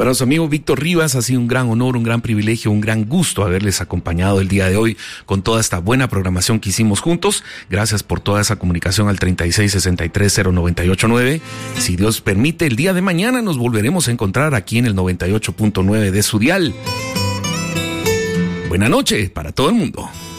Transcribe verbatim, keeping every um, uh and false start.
Para su amigo Víctor Rivas, ha sido un gran honor, un gran privilegio, un gran gusto haberles acompañado el día de hoy con toda esta buena programación que hicimos juntos. Gracias por toda esa comunicación al treinta y seis sesenta y tres cero noventa y ocho nueve. Si Dios permite, el día de mañana nos volveremos a encontrar aquí en el noventa y ocho punto nueve de su dial. Buena noche para todo el mundo.